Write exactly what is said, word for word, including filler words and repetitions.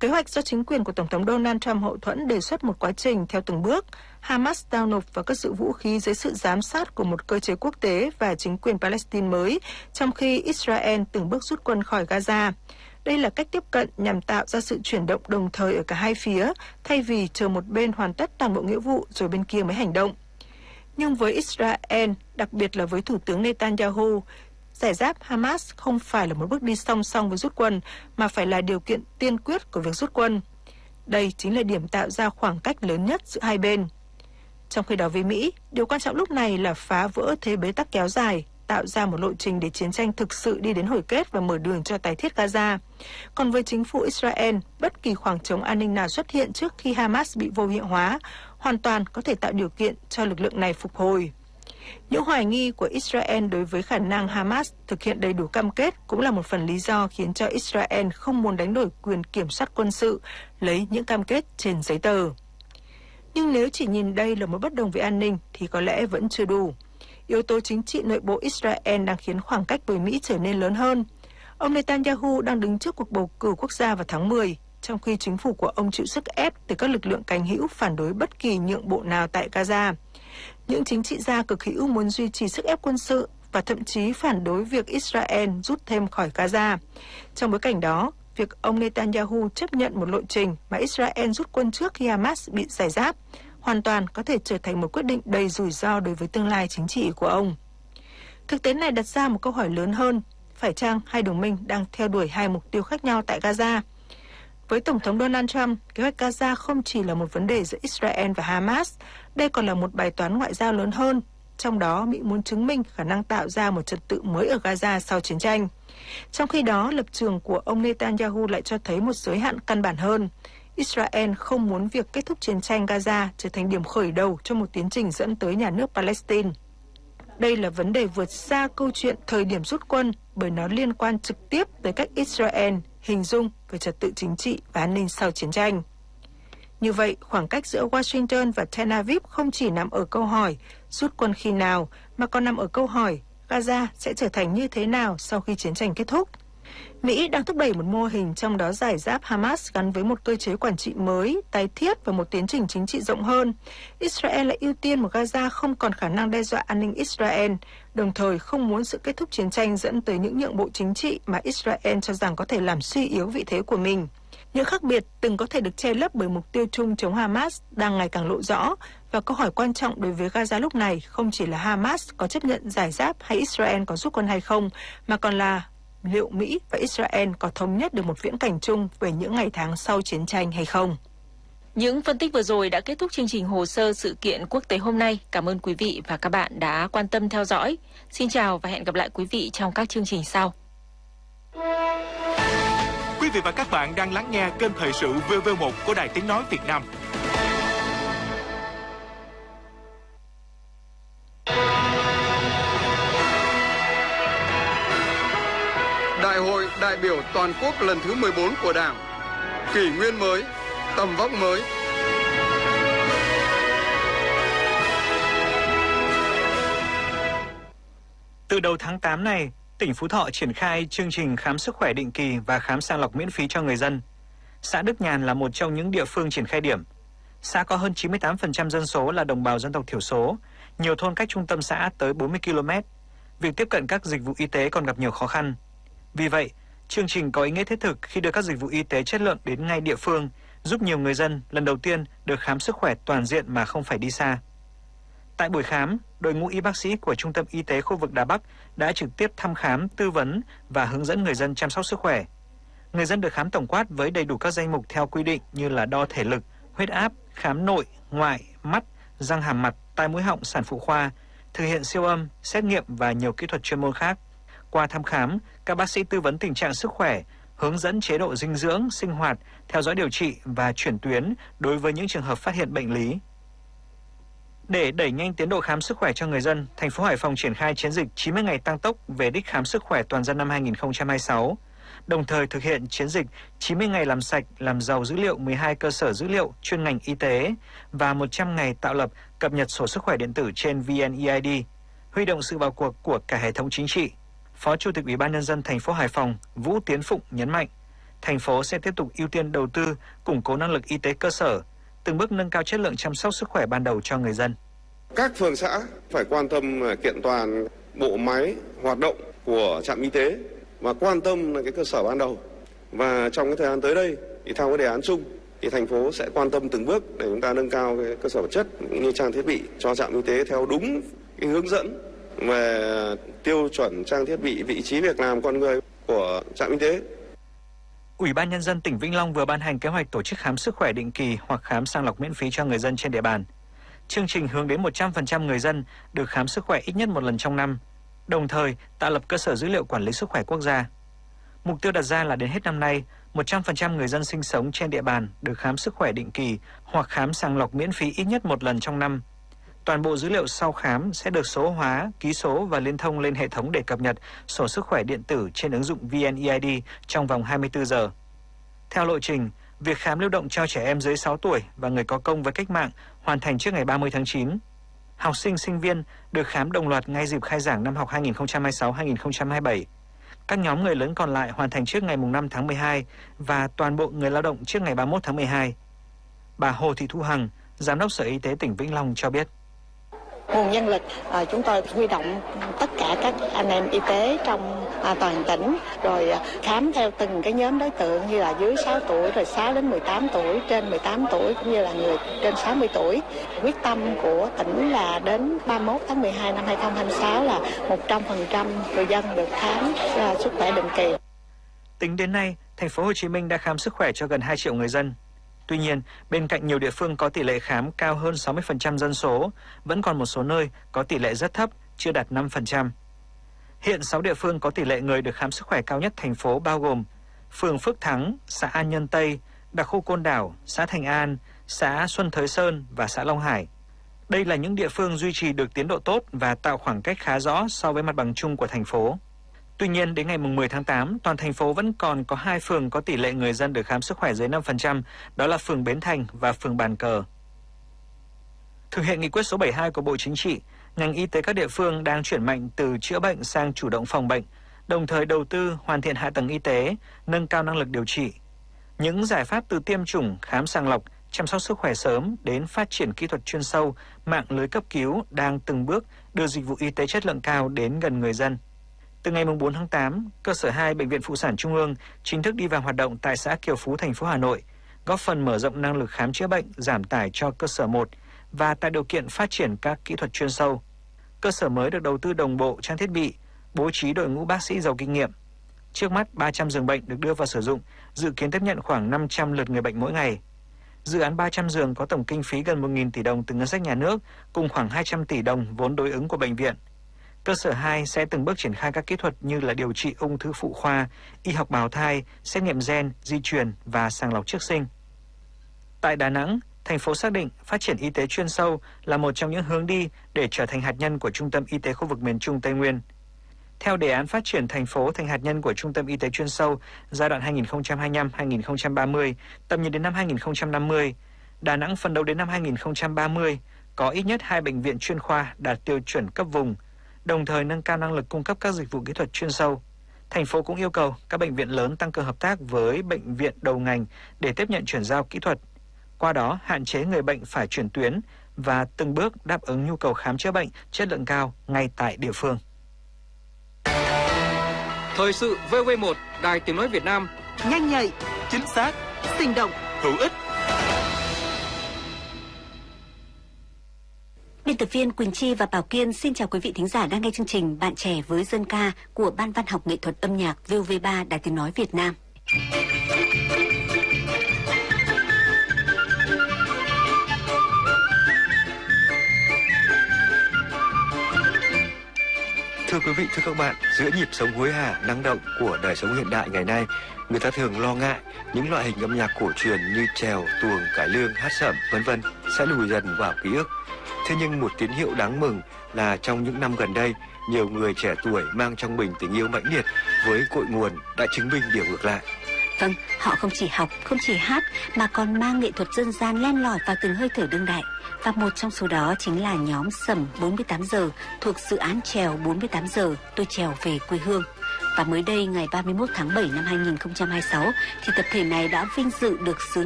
Kế hoạch do chính quyền của Tổng thống Donald Trump hậu thuẫn đề xuất một quá trình theo từng bước. Hamas giao nộp và cất giữ vũ khí dưới sự giám sát của một cơ chế quốc tế và chính quyền Palestine mới, trong khi Israel từng bước rút quân khỏi Gaza. Đây là cách tiếp cận nhằm tạo ra sự chuyển động đồng thời ở cả hai phía, thay vì chờ một bên hoàn tất toàn bộ nghĩa vụ rồi bên kia mới hành động. Nhưng với Israel, đặc biệt là với Thủ tướng Netanyahu, giải giáp Hamas không phải là một bước đi song song với rút quân, mà phải là điều kiện tiên quyết của việc rút quân. Đây chính là điểm tạo ra khoảng cách lớn nhất giữa hai bên. Trong khi đó với Mỹ, điều quan trọng lúc này là phá vỡ thế bế tắc kéo dài, tạo ra một lộ trình để chiến tranh thực sự đi đến hồi kết và mở đường cho tái thiết Gaza. Còn với chính phủ Israel, bất kỳ khoảng trống an ninh nào xuất hiện trước khi Hamas bị vô hiệu hóa, hoàn toàn có thể tạo điều kiện cho lực lượng này phục hồi. Những hoài nghi của Israel đối với khả năng Hamas thực hiện đầy đủ cam kết cũng là một phần lý do khiến cho Israel không muốn đánh đổi quyền kiểm soát quân sự, lấy những cam kết trên giấy tờ. Nhưng nếu chỉ nhìn đây là một bất đồng về an ninh thì có lẽ vẫn chưa đủ. Yếu tố chính trị nội bộ Israel đang khiến khoảng cách với Mỹ trở nên lớn hơn. Ông Netanyahu đang đứng trước cuộc bầu cử quốc gia vào tháng mười, trong khi chính phủ của ông chịu sức ép từ các lực lượng cánh hữu phản đối bất kỳ nhượng bộ nào tại Gaza. Những chính trị gia cực hữu muốn duy trì sức ép quân sự và thậm chí phản đối việc Israel rút thêm khỏi Gaza. Trong bối cảnh đó, việc ông Netanyahu chấp nhận một lộ trình mà Israel rút quân trước khi Hamas bị giải giáp hoàn toàn có thể trở thành một quyết định đầy rủi ro đối với tương lai chính trị của ông. Thực tế này đặt ra một câu hỏi lớn hơn, phải chăng hai đồng minh đang theo đuổi hai mục tiêu khác nhau tại Gaza? Với Tổng thống Donald Trump, kế hoạch Gaza không chỉ là một vấn đề giữa Israel và Hamas, đây còn là một bài toán ngoại giao lớn hơn. Trong đó, Mỹ muốn chứng minh khả năng tạo ra một trật tự mới ở Gaza sau chiến tranh. Trong khi đó, lập trường của ông Netanyahu lại cho thấy một giới hạn căn bản hơn. Israel không muốn việc kết thúc chiến tranh Gaza trở thành điểm khởi đầu cho một tiến trình dẫn tới nhà nước Palestine. Đây là vấn đề vượt xa câu chuyện thời điểm rút quân bởi nó liên quan trực tiếp tới cách Israel hình dung về trật tự chính trị và an ninh sau chiến tranh. Như vậy, khoảng cách giữa Washington và Tel Aviv không chỉ nằm ở câu hỏi rút quân khi nào, mà còn nằm ở câu hỏi Gaza sẽ trở thành như thế nào sau khi chiến tranh kết thúc. Mỹ đang thúc đẩy một mô hình trong đó giải giáp Hamas gắn với một cơ chế quản trị mới, tái thiết và một tiến trình chính trị rộng hơn. Israel lại ưu tiên một Gaza không còn khả năng đe dọa an ninh Israel, đồng thời không muốn sự kết thúc chiến tranh dẫn tới những nhượng bộ chính trị mà Israel cho rằng có thể làm suy yếu vị thế của mình. Những khác biệt từng có thể được che lấp bởi mục tiêu chung chống Hamas đang ngày càng lộ rõ, và câu hỏi quan trọng đối với Gaza lúc này không chỉ là Hamas có chấp nhận giải giáp hay Israel có rút quân hay không, mà còn là liệu Mỹ và Israel có thống nhất được một viễn cảnh chung về những ngày tháng sau chiến tranh hay không. Những phân tích vừa rồi đã kết thúc chương trình Hồ sơ sự kiện quốc tế hôm nay. Cảm ơn quý vị và các bạn đã quan tâm theo dõi. Xin chào và hẹn gặp lại quý vị trong các chương trình sau. Quý vị và các bạn đang lắng nghe kênh thời sự vê vê một của Đài Tiếng nói Việt Nam. Đại hội đại biểu toàn quốc lần thứ mười bốn của Đảng, kỷ nguyên mới, tầm vóc mới. Từ đầu tháng tám này, tỉnh Phú Thọ triển khai chương trình khám sức khỏe định kỳ và khám sàng lọc miễn phí cho người dân. Xã Đức Nhàn là một trong những địa phương triển khai điểm. Xã có hơn chín mươi tám phần trăm dân số là đồng bào dân tộc thiểu số, nhiều thôn cách trung tâm xã tới bốn mươi ki lô mét. Việc tiếp cận các dịch vụ y tế còn gặp nhiều khó khăn. Vì vậy, chương trình có ý nghĩa thiết thực khi đưa các dịch vụ y tế chất lượng đến ngay địa phương, giúp nhiều người dân lần đầu tiên được khám sức khỏe toàn diện mà không phải đi xa. Tại buổi khám, đội ngũ y bác sĩ của Trung tâm Y tế khu vực Đà Bắc đã trực tiếp thăm khám, tư vấn và hướng dẫn người dân chăm sóc sức khỏe. Người dân được khám tổng quát với đầy đủ các danh mục theo quy định như là đo thể lực, huyết áp, khám nội, ngoại, mắt, răng hàm mặt, tai mũi họng, sản phụ khoa, thực hiện siêu âm, xét nghiệm và nhiều kỹ thuật chuyên môn khác. Qua thăm khám, các bác sĩ tư vấn tình trạng sức khỏe, hướng dẫn chế độ dinh dưỡng, sinh hoạt, theo dõi điều trị và chuyển tuyến đối với những trường hợp phát hiện bệnh lý. Để đẩy nhanh tiến độ khám sức khỏe cho người dân, thành phố Hải Phòng triển khai chiến dịch chín mươi ngày tăng tốc về đích khám sức khỏe toàn dân năm hai nghìn không trăm hai mươi sáu, đồng thời thực hiện chiến dịch chín mươi ngày làm sạch, làm giàu dữ liệu mười hai cơ sở dữ liệu chuyên ngành y tế và một trăm ngày tạo lập, cập nhật sổ sức khỏe điện tử trên vê en e i đê, huy động sự vào cuộc của cả hệ thống chính trị. Phó Chủ tịch Ủy ban Nhân dân thành phố Hải Phòng Vũ Tiến Phụng nhấn mạnh, thành phố sẽ tiếp tục ưu tiên đầu tư, củng cố năng lực y tế cơ sở, từng bước nâng cao chất lượng chăm sóc sức khỏe ban đầu cho người dân. Các phường xã phải quan tâm kiện toàn bộ máy hoạt động của trạm y tế và quan tâm là cái cơ sở ban đầu. Và trong cái thời gian tới đây thì theo cái đề án chung thì thành phố sẽ quan tâm từng bước để chúng ta nâng cao cái cơ sở vật chất cũng như trang thiết bị cho trạm y tế theo đúng cái hướng dẫn về tiêu chuẩn trang thiết bị, vị trí việc làm con người của trạm y tế. Ủy ban Nhân dân tỉnh Vĩnh Long vừa ban hành kế hoạch tổ chức khám sức khỏe định kỳ hoặc khám sàng lọc miễn phí cho người dân trên địa bàn. Chương trình hướng đến một trăm phần trăm người dân được khám sức khỏe ít nhất một lần trong năm, đồng thời tạo lập cơ sở dữ liệu quản lý sức khỏe quốc gia. Mục tiêu đặt ra là đến hết năm nay, một trăm phần trăm người dân sinh sống trên địa bàn được khám sức khỏe định kỳ hoặc khám sàng lọc miễn phí ít nhất một lần trong năm. Toàn bộ dữ liệu sau khám sẽ được số hóa, ký số và liên thông lên hệ thống để cập nhật sổ sức khỏe điện tử trên ứng dụng vê en e i đê trong vòng hai mươi tư giờ. Theo lộ trình, việc khám lưu động cho trẻ em dưới sáu tuổi và người có công với cách mạng hoàn thành trước ngày ba mươi tháng chín. Học sinh, sinh viên được khám đồng loạt ngay dịp khai giảng năm học hai nghìn không trăm hai mươi sáu hai nghìn không trăm hai mươi bảy. Các nhóm người lớn còn lại hoàn thành trước ngày năm tháng mười hai và toàn bộ người lao động trước ngày ba mươi mốt tháng mười hai. Bà Hồ Thị Thu Hằng, Giám đốc Sở Y tế tỉnh Vĩnh Long cho biết. Nguồn nhân lực à, chúng tôi huy động tất cả các anh em y tế trong à, toàn tỉnh rồi à, khám theo từng cái nhóm đối tượng như là dưới sáu tuổi, rồi sáu đến mười tám tuổi, trên mười tám tuổi cũng như là người trên sáu mươi tuổi. Quyết tâm của tỉnh là đến ba mươi mốt tháng mười hai năm hai nghìn không trăm hai mươi sáu là một trăm phần trăm người dân được khám à, sức khỏe định kỳ. Tính đến nay, thành phố Hồ Chí Minh đã khám sức khỏe cho gần hai triệu người dân. Tuy nhiên, bên cạnh nhiều địa phương có tỷ lệ khám cao hơn sáu mươi phần trăm dân số, vẫn còn một số nơi có tỷ lệ rất thấp, chưa đạt năm phần trăm. Hiện sáu địa phương có tỷ lệ người được khám sức khỏe cao nhất thành phố bao gồm phường Phước Thắng, xã An Nhân Tây, đặc khu Côn Đảo, xã Thành An, xã Xuân Thới Sơn và xã Long Hải. Đây là những địa phương duy trì được tiến độ tốt và tạo khoảng cách khá rõ so với mặt bằng chung của thành phố. Tuy nhiên, đến ngày mười tháng tám, toàn thành phố vẫn còn có hai phường có tỷ lệ người dân được khám sức khỏe dưới năm phần trăm, đó là phường Bến Thành và phường Bàn Cờ. Thực hiện nghị quyết số bảy mươi hai của Bộ Chính trị, ngành y tế các địa phương đang chuyển mạnh từ chữa bệnh sang chủ động phòng bệnh, đồng thời đầu tư hoàn thiện hạ tầng y tế, nâng cao năng lực điều trị. Những giải pháp từ tiêm chủng, khám sàng lọc, chăm sóc sức khỏe sớm đến phát triển kỹ thuật chuyên sâu, mạng lưới cấp cứu đang từng bước đưa dịch vụ y tế chất lượng cao đến gần người dân. Từ ngày bốn tháng tám, cơ sở hai Bệnh viện Phụ sản Trung ương chính thức đi vào hoạt động tại xã Kiều Phú, thành phố Hà Nội, góp phần mở rộng năng lực khám chữa bệnh, giảm tải cho cơ sở một và tạo điều kiện phát triển các kỹ thuật chuyên sâu. Cơ sở mới được đầu tư đồng bộ trang thiết bị, bố trí đội ngũ bác sĩ giàu kinh nghiệm. Trước mắt, ba trăm giường bệnh được đưa vào sử dụng, dự kiến tiếp nhận khoảng năm trăm lượt người bệnh mỗi ngày. Dự án ba trăm giường có tổng kinh phí gần một nghìn tỷ đồng từ ngân sách nhà nước, cùng khoảng hai trăm tỷ đồng vốn đối ứng của bệnh viện. Cơ sở hai sẽ từng bước triển khai các kỹ thuật như là điều trị ung thư phụ khoa, y học bào thai, xét nghiệm gen, di truyền và sàng lọc trước sinh. Tại Đà Nẵng, thành phố xác định phát triển y tế chuyên sâu là một trong những hướng đi để trở thành hạt nhân của Trung tâm Y tế khu vực miền Trung Tây Nguyên. Theo đề án phát triển thành phố thành hạt nhân của Trung tâm Y tế chuyên sâu giai đoạn hai nghìn không trăm hai mươi lăm đến hai nghìn không trăm ba mươi, tầm nhìn đến năm hai nghìn không trăm năm mươi, Đà Nẵng phấn đấu đến năm hai nghìn không trăm ba mươi có ít nhất hai bệnh viện chuyên khoa đạt tiêu chuẩn cấp vùng, đồng thời nâng cao năng lực cung cấp các dịch vụ kỹ thuật chuyên sâu. Thành phố cũng yêu cầu các bệnh viện lớn tăng cường hợp tác với bệnh viện đầu ngành để tiếp nhận chuyển giao kỹ thuật. Qua đó, hạn chế người bệnh phải chuyển tuyến và từng bước đáp ứng nhu cầu khám chữa bệnh chất lượng cao ngay tại địa phương. Thời sự vê o vê một, Đài Tiếng nói Việt Nam. Nhanh nhạy, chính xác, sinh động, hữu ích. Biên tập viên Quỳnh Chi và Bảo Kiên xin chào quý vị thính giả đang nghe chương trình Bạn trẻ với dân ca của Ban Văn học nghệ thuật âm nhạc vê o vê ba Đài Tiếng nói Việt Nam. Thưa quý vị, thưa các bạn, giữa nhịp sống hối hả, năng động của đời sống hiện đại ngày nay, người ta thường lo ngại những loại hình âm nhạc cổ truyền như chèo, tuồng, cải lương, hát sẩm, vân vân sẽ lùi dần vào ký ức. Thế nhưng một tín hiệu đáng mừng là trong những năm gần đây, nhiều người trẻ tuổi mang trong mình tình yêu mãnh liệt với cội nguồn đã chứng minh điều ngược lại. Vâng, họ không chỉ học, không chỉ hát mà còn mang nghệ thuật dân gian len lỏi vào từng hơi thở đương đại. Và một trong số đó chính là nhóm Sẩm bốn mươi tám giờ thuộc dự án chèo bốn mươi tám giờ Tôi trèo về quê hương. Và mới đây, ngày ba mươi mốt tháng bảy năm hai nghìn không trăm hai mươi sáu, thì tập thể này đã vinh dự được xướng